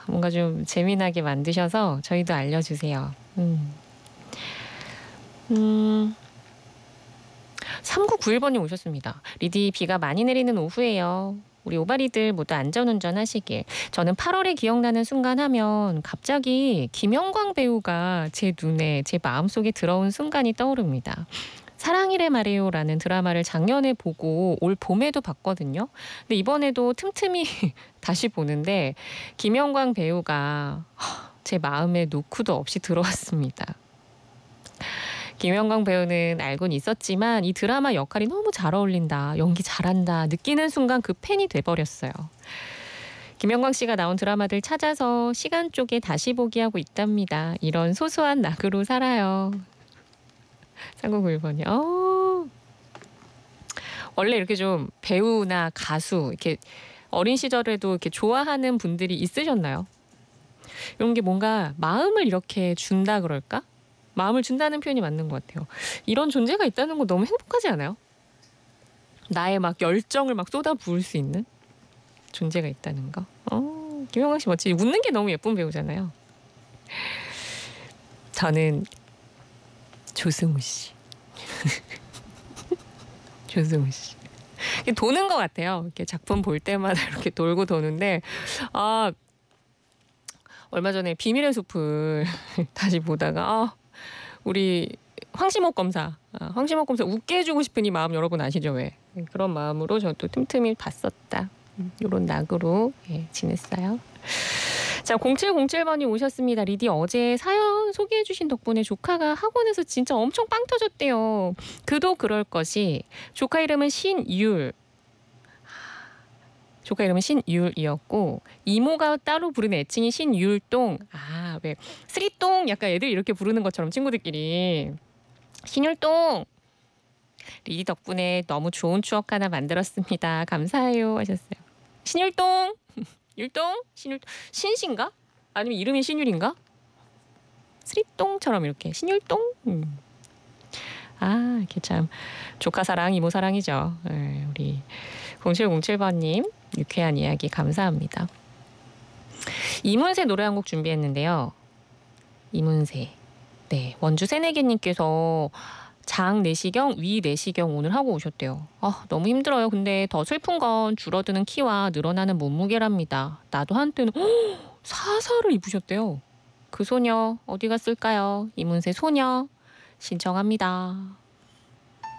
뭔가 좀 재미나게 만드셔서 저희도 알려주세요. 3991번님 오셨습니다. 리디 비가 많이 내리는 오후예요. 우리 오바리들 모두 안전운전 하시길. 저는 8월에 기억나는 순간 하면 갑자기 김영광 배우가 제 눈에 제 마음속에 들어온 순간이 떠오릅니다. 사랑이래 말해요라는 드라마를 작년에 보고 올 봄에도 봤거든요. 근데 이번에도 틈틈이 다시 보는데 김영광 배우가 제 마음에 노크도 없이 들어왔습니다. 김영광 배우는 알고는 있었지만 이 드라마 역할이 너무 잘 어울린다, 연기 잘한다 느끼는 순간 그 팬이 돼버렸어요. 김영광 씨가 나온 드라마들 찾아서 시간 쪼개 다시 보기 하고 있답니다. 이런 소소한 낙으로 살아요. 3991번이요. 원래 이렇게 좀 배우나 가수 이렇게 어린 시절에도 이렇게 좋아하는 분들이 있으셨나요? 이런 게 뭔가 마음을 이렇게 준다 그럴까? 마음을 준다는 표현이 맞는 것 같아요. 이런 존재가 있다는 거 너무 행복하지 않아요? 나의 막 열정을 막 쏟아 부을 수 있는 존재가 있다는 거. 김영광 씨 멋지지. 웃는 게 너무 예쁜 배우잖아요. 저는 조승우 씨. 조승우 씨. 도는 것 같아요. 이렇게 작품 볼 때마다 이렇게 돌고 도는데, 얼마 전에 비밀의 숲을 다시 보다가, 우리 황심옥 검사 웃게 해주고 싶은 이 마음 여러분 아시죠? 왜? 그런 마음으로 저도 틈틈이 봤었다. 이런 낙으로 지냈어요. 자, 0707번이 오셨습니다. 리디 어제 사연 소개해주신 덕분에 조카가 학원에서 진짜 엄청 빵 터졌대요. 그도 그럴 것이 조카 이름은 신율. 조카 이름은 신율이었고 이모가 따로 부르는 애칭이 신율동. 왜 쓰리똥 약간 애들 이렇게 부르는 것처럼 친구들끼리 신율동. 리디 덕분에 너무 좋은 추억 하나 만들었습니다. 감사해요 하셨어요. 신율동. 율동? 신신가? 아니면 이름이 신율인가? 쓰리똥처럼 이렇게 신율동? 이렇게 참 조카 사랑, 이모 사랑이죠. 우리 0707번님 유쾌한 이야기 감사합니다. 이문세 노래 한 곡 준비했는데요. 이문세. 네, 원주 새내기님께서 장 내시경, 위 내시경 오늘 하고 오셨대요. 너무 힘들어요. 근데 더 슬픈 건 줄어드는 키와 늘어나는 몸무게랍니다. 나도 한때는 사사를 입으셨대요. 그 소녀 어디 갔을까요? 이문세 소녀 신청합니다.